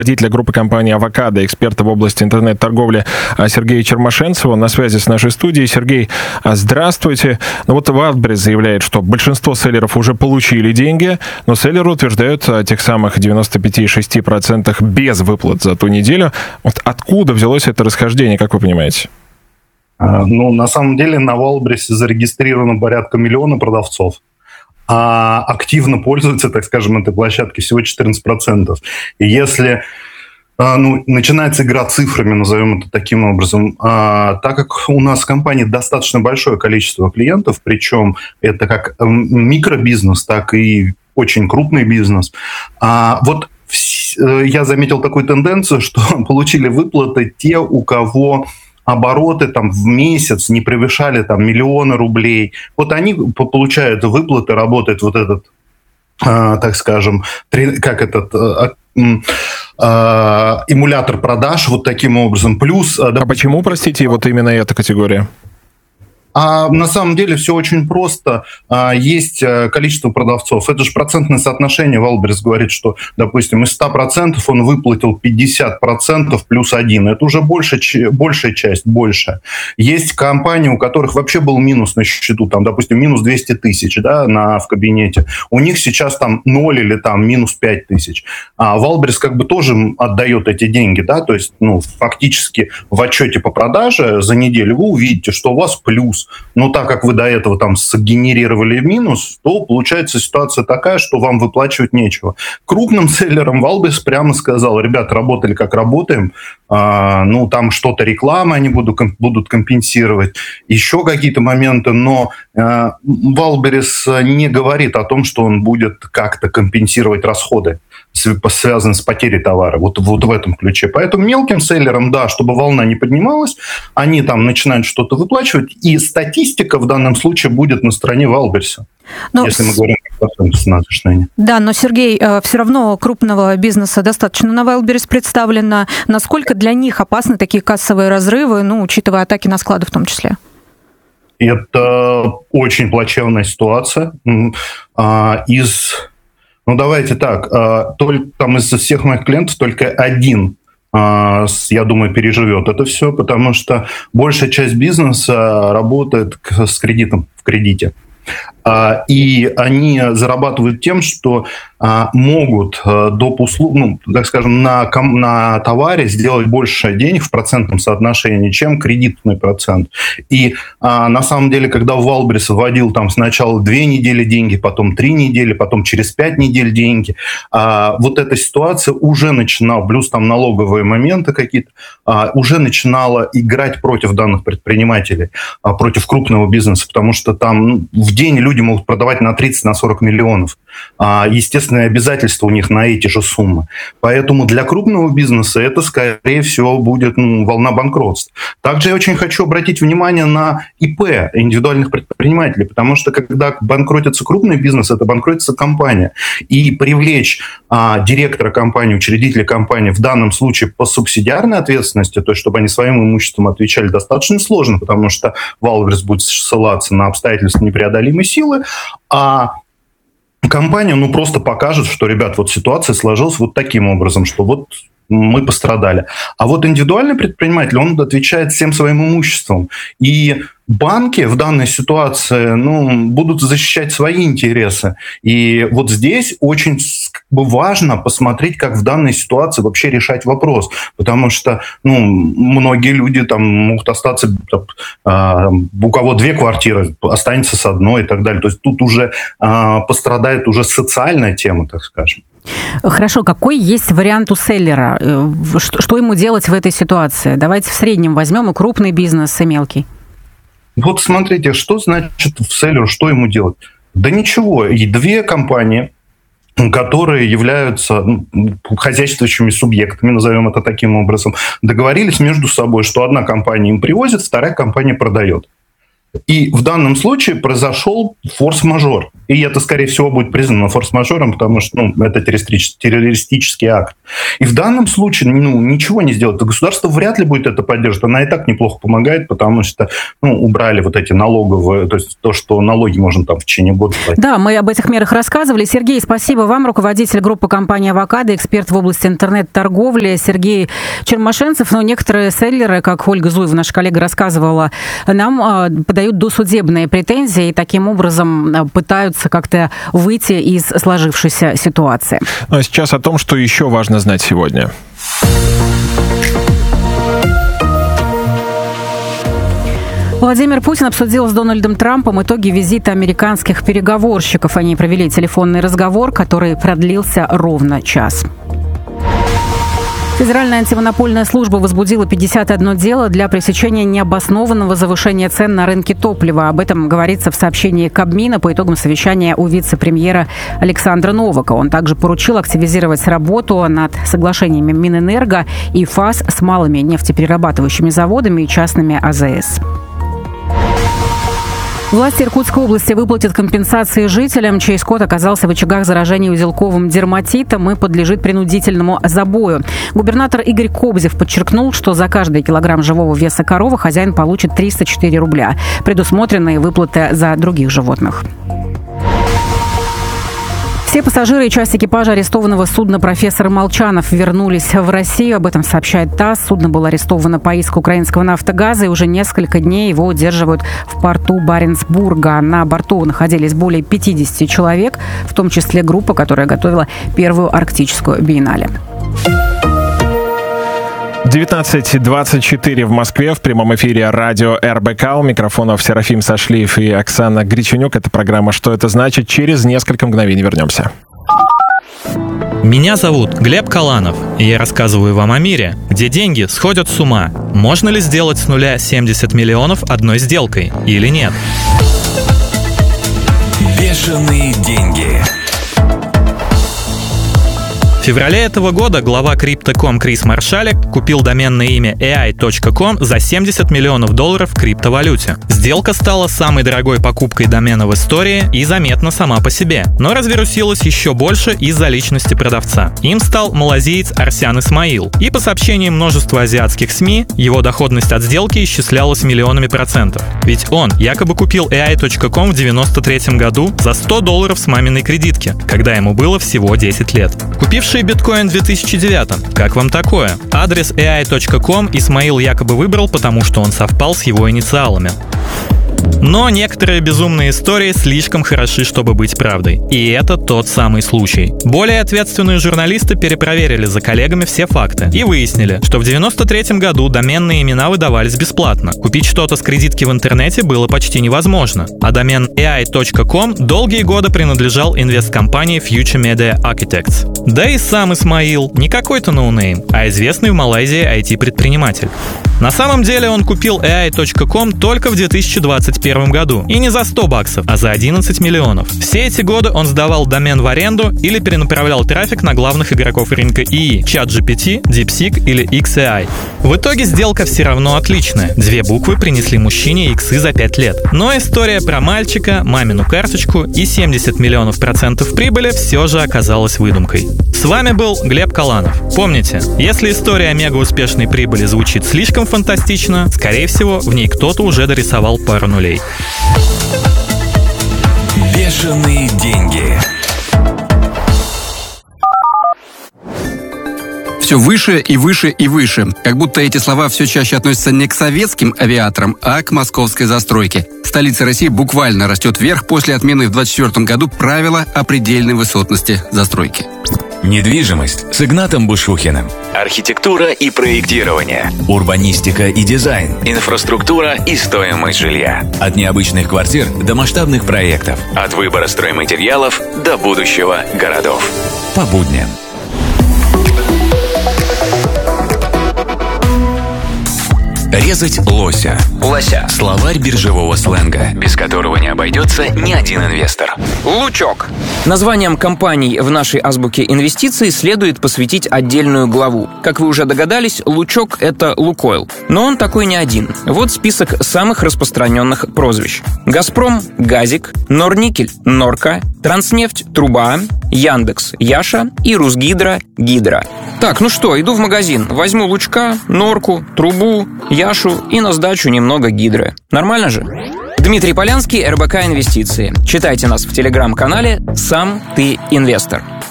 Руководителя группы компании «Авокадо», эксперта в области интернет-торговли Сергея Чермашенцева на связи с нашей студией. Сергей, здравствуйте. Ну вот Wildberries заявляет, что большинство селлеров уже получили деньги, но селлеры утверждают о тех самых 95,6% без выплат за ту неделю. Вот откуда взялось это расхождение, как вы понимаете? Ну, на самом деле на Wildberries зарегистрировано порядка 1 миллиона продавцов, а активно пользуются, так скажем, этой площадкой всего 14%. И если начинается игра цифрами, назовем это таким образом, так как у нас в компании достаточно большое количество клиентов, причем это как микробизнес, так и очень крупный бизнес, вот я заметил такую тенденцию, что получили выплаты те, у кого обороты там в месяц не превышали там миллионы рублей. Вот они получают выплаты, работает вот этот, так скажем, эмулятор продаж вот таким образом. Плюс... А почему, простите, вот именно эта категория? На самом деле все очень просто. Есть количество продавцов. Это же процентное соотношение. Wildberries говорит, что, допустим, из 100% он выплатил 50% плюс 1. Это уже большая часть, больше. Есть компании, у которых вообще был минус на счету, там, допустим, минус 200 тысяч, да, в кабинете. У них сейчас там 0 или там минус 5 тысяч. А Wildberries как бы тоже отдает эти деньги, да, то есть, фактически в отчете по продаже за неделю вы увидите, что у вас плюс. Но так как вы до этого там сгенерировали минус, то получается ситуация такая, что вам выплачивать нечего. Крупным селлерам Wildberries прямо сказал: ребят, работали как работаем, там что-то реклама они будут компенсировать, еще какие-то моменты, но Wildberries не говорит о том, что он будет как-то компенсировать расходы, связанные с потерей товара, вот в этом ключе. Поэтому мелким селлерам, да, чтобы волна не поднималась, они там начинают что-то выплачивать, и статистика в данном случае будет на стороне Wildberries, если мы говорим о соотношении. Да, но, Сергей, все равно крупного бизнеса достаточно на Wildberries представлено. Насколько для них опасны такие кассовые разрывы, учитывая атаки на склады в том числе? Это очень плачевная ситуация. Давайте так, только там из всех моих клиентов только один, я думаю, переживет это все, потому что большая часть бизнеса работает с кредитом, в кредите. И они зарабатывают тем, что могут доп. Услуг, так скажем, на товаре сделать больше денег в процентном соотношении, чем кредитный процент. И на самом деле, когда Wildberries вводил там сначала 2 недели деньги, потом 3 недели, потом через 5 недель деньги, вот эта ситуация уже начинала, плюс там налоговые моменты какие-то, уже начинала играть против данных предпринимателей, против крупного бизнеса, потому что там в день люди могут продавать на 30-40 миллионов. Естественные обязательства у них на эти же суммы. Поэтому для крупного бизнеса это, скорее всего, будет волна банкротств. Также я очень хочу обратить внимание на ИП, индивидуальных предпринимателей, потому что когда банкротится крупный бизнес, это банкротится компания. И привлечь директора компании, учредителя компании в данном случае по субсидиарной ответственности, то есть чтобы они своим имуществом отвечали, достаточно сложно, потому что Wildberries будет ссылаться на обстоятельства непреодолимой силы, а компания просто покажет, что, ребят, вот ситуация сложилась вот таким образом, что вот мы пострадали. А вот индивидуальный предприниматель, он отвечает всем своим имуществом. И банки в данной ситуации будут защищать свои интересы. И вот здесь очень важно посмотреть, как в данной ситуации вообще решать вопрос. Потому что многие люди там могут остаться, у кого 2 квартиры, останется с одной и так далее. То есть тут уже пострадает уже социальная тема, так скажем. Хорошо, какой есть вариант у селлера? Что ему делать в этой ситуации? Давайте в среднем возьмем и крупный бизнес, и мелкий. Вот смотрите, что значит в селлеру, что ему делать? Да ничего. И 2 компании, которые являются хозяйствующими субъектами, назовем это таким образом, договорились между собой, что одна компания им привозит, вторая компания продает. И в данном случае произошел форс-мажор. и это, скорее всего, будет признано форс-мажором, потому что это террористический акт. И в данном случае ничего не сделать. Государство вряд ли будет это поддерживать. Она и так неплохо помогает, потому что убрали вот эти налоговые, то есть то, что налоги можно там в течение года платить. Да, мы об этих мерах рассказывали. Сергей, спасибо вам, руководитель группы компании «Авокадо», эксперт в области интернет-торговли Сергей Чермашенцев. Но некоторые селлеры, как Ольга Зуева, наша коллега, рассказывала нам, подают досудебные претензии и таким образом пытаются как-то выйти из сложившейся ситуации. Ну а сейчас о том, что еще важно знать сегодня. Владимир Путин обсудил с Дональдом Трампом итоги визита американских переговорщиков. Они провели телефонный разговор, который продлился ровно час. Федеральная антимонопольная служба возбудила 51 дело для пресечения необоснованного завышения цен на рынке топлива. Об этом говорится в сообщении Кабмина по итогам совещания у вице-премьера Александра Новака. Он также поручил активизировать работу над соглашениями Минэнерго и ФАС с малыми нефтеперерабатывающими заводами и частными АЗС. Власти Иркутской области выплатят компенсации жителям, чей скот оказался в очагах заражения узелковым дерматитом и подлежит принудительному забою. Губернатор Игорь Кобзев подчеркнул, что за каждый килограмм живого веса коровы хозяин получит 304 рубля. Предусмотрены выплаты за других животных. Все пассажиры и часть экипажа арестованного судна «Профессор Молчанов» вернулись в Россию. Об этом сообщает ТАСС. Судно было арестовано по иску украинского «Нафтогаза», и уже несколько дней его удерживают в порту Баренцбурга. На борту находились более 50 человек, в том числе группа, которая готовила первую арктическую биеннале. 19:24 в Москве. В прямом эфире радио РБК. У микрофонов Серафим Сашлиев и Оксана Греченюк. Это программа «Что это значит?». Через несколько мгновений вернемся. Меня зовут Глеб Каланов, и я рассказываю вам о мире, где деньги сходят с ума. Можно ли сделать с нуля 70 миллионов одной сделкой или нет? Бешеные деньги. В феврале этого года глава Crypto.com Крис Маршалек купил доменное имя AI.com за $70 миллионов в криптовалюте. Сделка стала самой дорогой покупкой домена в истории и заметна сама по себе, но развернулась еще больше из-за личности продавца. Им стал малазиец Арсян Исмаил, и по сообщениям множества азиатских СМИ, его доходность от сделки исчислялась миллионами процентов. Ведь он якобы купил AI.com в 1993 году за $100 с маминой кредитки, когда ему было всего 10 лет. Купивший биткоин в 2009. Как вам такое? Адрес AI.com Исмаил якобы выбрал, потому что он совпал с его инициалами. Но некоторые безумные истории слишком хороши, чтобы быть правдой. И это тот самый случай. Более ответственные журналисты перепроверили за коллегами все факты и выяснили, что в 1993 году доменные имена выдавались бесплатно. Купить что-то с кредитки в интернете было почти невозможно. А домен AI.com долгие годы принадлежал инвесткомпании Future Media Architects. Да и сам Исмаил не какой-то ноунейм, а известный в Малайзии IT-предприниматель. На самом деле он купил AI.com только в 2021 году. И не за $100, а за 11 миллионов. Все эти годы он сдавал домен в аренду или перенаправлял трафик на главных игроков рынка ИИ – ChatGPT, DeepSeek или XAI. В итоге сделка все равно отличная. 2 буквы принесли мужчине иксы за 5 лет. Но история про мальчика, мамину карточку и 70 миллионов процентов прибыли все же оказалась выдумкой. С вами был Глеб Каланов. Помните, если история о мега-успешной прибыли звучит слишком фантастично, скорее всего, в ней кто-то уже дорисовал пару нулей. Бешеные деньги. Все выше и выше и выше. Как будто эти слова все чаще относятся не к советским авиаторам, а к московской застройке. Столица России буквально растет вверх после отмены в 2024 году правила о предельной высотности застройки. Недвижимость с Игнатом Бушухиным. Архитектура и проектирование. Урбанистика и дизайн. Инфраструктура и стоимость жилья. От необычных квартир до масштабных проектов. От выбора стройматериалов до будущего городов. По будням. Зарезать лося. Лося. Словарь биржевого сленга, без которого не обойдется ни один инвестор. Лучок. Названием компаний в нашей азбуке инвестиций следует посвятить отдельную главу. Как вы уже догадались, Лучок — это Лукойл. Но он такой не один. Вот список самых распространенных прозвищ. Газпром — Газик, Норникель — Норка, Транснефть — Труба, Яндекс — Яша и Русгидро — Гидро. Так, ну что, иду в магазин, возьму Лучка, Норку, Трубу, Яшу и на сдачу немного Гидры. Нормально же? Дмитрий Полянский, РБК Инвестиции. Читайте нас в телеграм-канале «Сам ты инвестор».